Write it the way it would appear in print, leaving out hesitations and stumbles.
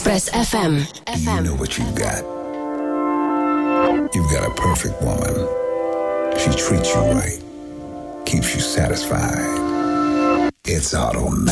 Express FM. You know what you've got. You've got a perfect woman. She treats you right, keeps you satisfied. It's automatic.